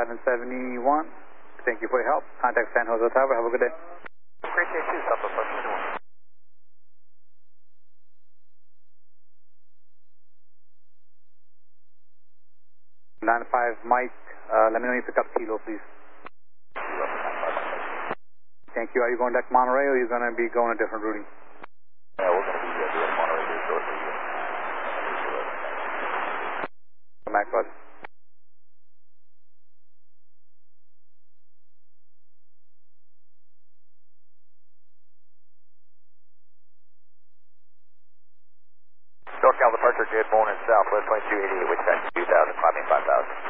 1171. Thank you for your help. Contact San Jose Tower. Have a good day. Great day too, Southwest 121. 95 Mike, let me know you pick up Kilo, please. Thank you. Are you going back to Monterey or are you going to be going a different routing? Yeah, we're going to be doing Monterey here shortly. Come back, bud. NorCal departure, good morning, Southwest 2288, which got 2000, climbing 5000.